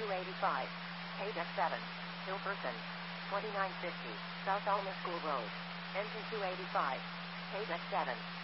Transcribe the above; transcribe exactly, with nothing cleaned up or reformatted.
two eighty-five. Page X seven. Hilperson. twenty-nine fifty. South Alma School Road. Engine two eighty-five. Page X seven.